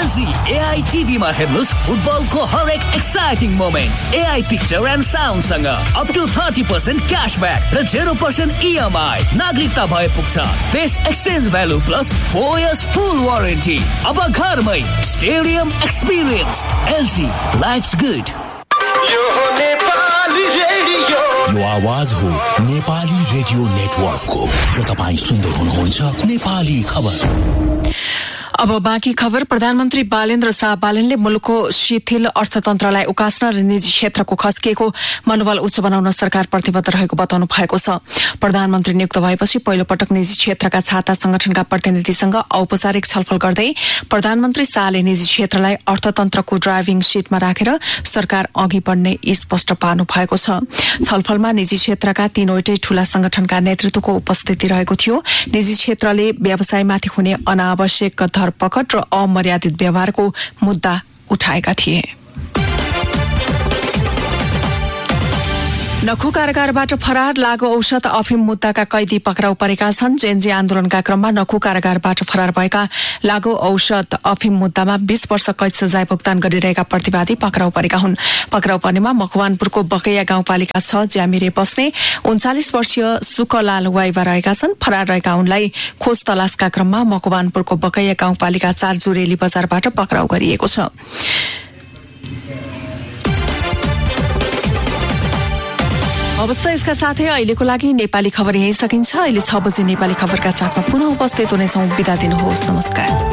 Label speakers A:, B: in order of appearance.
A: LG AI टिभीमा हेर्नुस् फुटबलको हरेक exciting moment. AI picture and साउन्डसँग up to 30% cashback र 0% EMI। नागरिकता भए पुग्छ। Best exchange value plus 4 years फुल वारेन्टी। अब घरमै stadium experience. LG lives good.
B: यो आवाज हो नेपाली रेडियो नेटवर्कको र तपाईँ सुन्दै हुनुहुन्छ नेपाली खबर।
C: अब बाँकी खबर। प्रधानमन्त्री बालेन्द्र शाह बालेनले मुलुकको शिथिल अर्थतन्त्रलाई उकास्न र निजी क्षेत्रको खस्किएको मनोबल उच्च बनाउन सरकार प्रतिबद्ध रहेको बताउनु भएको छ। प्रधानमन्त्री नियुक्त भएपछि पहिलो पटक निजी क्षेत्रका छाता संगठनका प्रतिनिधिसँग औपचारिक छलफल गर्दै प्रधानमन्त्री शाहले निजी क्षेत्रलाई अर्थतन्त्रको ड्राइभिङ सीटमा राखेर सरकार अघि बढ्ने स्पष्ट पार्नु भएको छ। छलफलमा निजी क्षेत्रका तीनवटै ठूला संगठनका नेतृत्वको उपस्थिति रहेको थियो। निजी क्षेत्रले व्यवसायमाथि हुने अनावश्यक धरपकड र अमर्यादित व्यवहारको मुद्दा उठाएका थिए। नखु कारागारबाट फरार लागु औषध अफिम मुद्दाका कैदी पक्राउ परेका छन्। जेएनजी आन्दोलनका क्रममा नखु कारागारबाट फरार भएका लागु औषध अफिम मुद्दामा 20 वर्ष कैद सजाय भुक्तान गरिरहेका प्रतिवादी पक्राउ परेका हुन्। पक्राउ पर्नेमा मकवानपुरको बकैया गाउँपालिका 6 ज्यामिरे बस्ने 39 वर्षीय सुकलाल वाइवा रहेका छन्। फरार रहेका उनलाई खोज तलासका क्रममा मकवानपुरको बकैया गाउँपालिका 4 जुरेली बजारबाट पक्राउ गरिएको छ। अवस्था यसका साथै अहिलेको लागि नेपाली खबर यही सकिन्छ। अहिले 6 बजे नेपाली खबरका साथमा पुनः उपस्थित हुनेछौँ। बिदा दिनुहोस्। नमस्कार।